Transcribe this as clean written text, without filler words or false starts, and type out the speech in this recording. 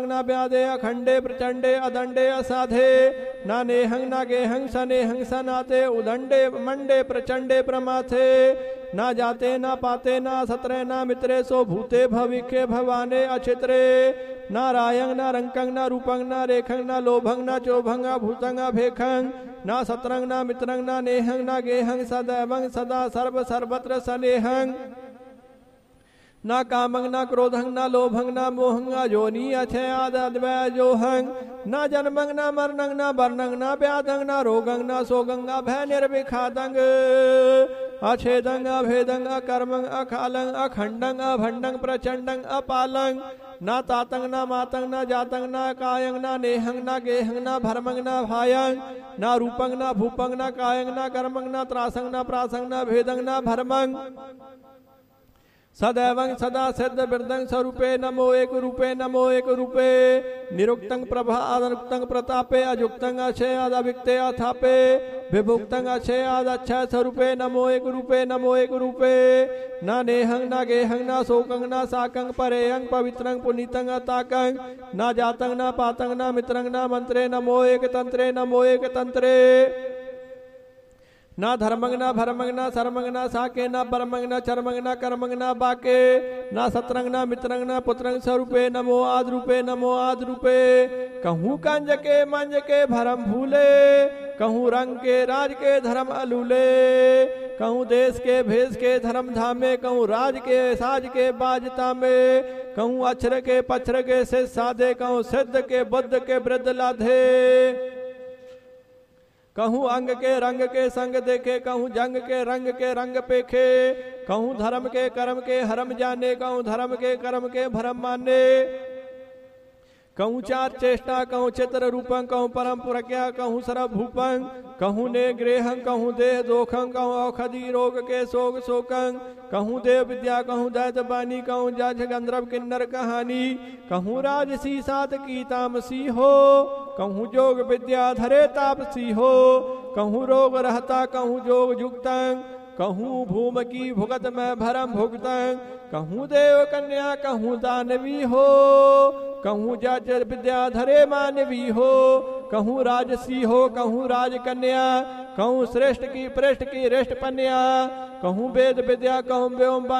ना व्यादे अखंडे प्रचंडे अदंडे असाधे ना नेहं ना गेहं सनेहं सनाते उदंडे मंडे प्रचंडे प्रमाथे ना जाते ना पाते ना सत्रे ना मित्रे सो भूते भविखे भवाने अचित्रे ना रायंग ना रंकंग ना रूपंग ना रेखंग ना लोभंग ना चोभंग भूतंग भेखंग ना सत्रंग ना मित्रंग ना नेहंग ना गेहंग सदैवंग सदा सर्व सर्वत्र सनेहंग ना कामंग ना क्रोधंग ना लोभंग ना मोहंग जोनी अछय आदद्वय जोहंग ना जन्मंग ना मरणंग ना वर्णंग ना व्याधंग ना रोगंग ना सोगंग अभय निर्विखादंग अछेदंग अभेदंग अकर्मंग अखालंग अखंडंग अभंडंग प्रचंडंग अपालंग ना तातंग ना मातंग ना जातंग ना कायंग ना नेहंग ना गेहंग ना भरमंग ना भायंग ना रूपंग ना भूपंग ना कायंग ना कर्मंग ना त्रासंग ना प्रासंग ना भेदंग ना भरमंग सदैवं सदा सिद्ध वृद्धं स्वरूपे नमो एक रूपे नमो एक रूपे निरुक्तं प्रभा अनुक्तं प्रतापे अजुक्तं अक्षय अविक्ते अथापे विभुक्तं अक्षय अक्षय स्वरूपे नमो एक रूपे न नेहं न गेहं न शोकं न साकं परेयं पवित्रं पुनीतं अताकं न जातं न पातं न मित्रं न मंत्रे नमो एक तंत्रे ना धर्मंग ना भरमंग ना सरमंग ना साके ना परमंग ना चरमंग ना कर्मंग ना बाके ना सत्रंग ना मित्रंग ना पुत्रंग स्वरूपे नमो आद रूपे कहूँ कंज के मंज के भरम भूले कहूँ रंग के राज के धर्म अलूले कहूँ देश के भेष के धर्म धामे कहूँ राज के साज के बाजता में कहूँ अक्षर के पक्षर के से साधे कहूँ सिद्ध के बुद्ध के वृद्ध लाधे कहूँ अंग के रंग के संग देखे कहूँ जंग के रंग पेखे कहूँ धर्म के कर्म के हरम जाने कहूँ धर्म के कर्म के भरम माने कहूँ चार चेष्टा कहूँ चित्र रूपं कहूँ परम प्रज्ञा कहूँ सरभ भूपं कहूँ ने गृहं कहूँ देह दोखं कहूँ औषधि रोग के शोक शोकं कहूँ देव विद्या कहूँ दैत बानी कहूँ जज गंधर्व किन्नर कहानी कहूँ राजसी सात की तामसी हो कहूँ जोग विद्या धरे तापसी हो कहूँ रोग रहता कहूँ जोग जुगतं कहूँ भूम की भुगत में भरम भुगतं कहूँ देव कन्या कहूँ दानवी हो कहूँ जज विद्या धरे मानवी हो कहूँ राजसी हो कहूँ राजकन्या कहूँ श्रेष्ठ की पृष्ठ की रेष्ठ कन्या कहूँ वेद विद्या कहूँ व्योम